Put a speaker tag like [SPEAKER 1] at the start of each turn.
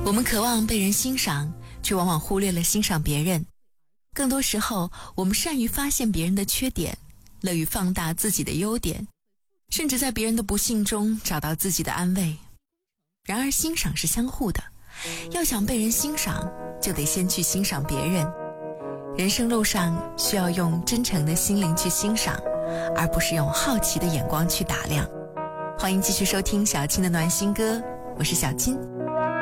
[SPEAKER 1] 我们渴望被人欣赏，却往往忽略了欣赏别人。更多时候，我们善于发现别人的缺点，乐于放大自己的优点，甚至在别人的不幸中找到自己的安慰。然而欣赏是相互的，要想被人欣赏，就得先去欣赏别人。人生路上需要用真诚的心灵去欣赏，而不是用好奇的眼光去打量。欢迎继续收听小金的暖心歌，我是小金。